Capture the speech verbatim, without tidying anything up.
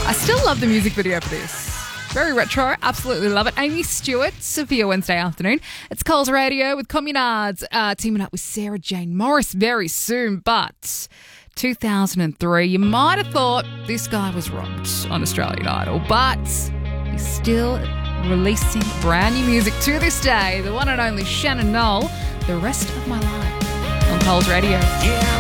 I still love the music video for this. Very retro. Absolutely love it. Amy Stewart, Sophia Wednesday afternoon. It's Coles Radio with Communards uh, teaming up with Sarah Jane Morris very soon. But two thousand three, you might have thought this guy was robbed on Australian Idol, but he's still releasing brand new music to this day. The one and only Shannon Noll, The Rest of My Life on Coles Radio. Yeah.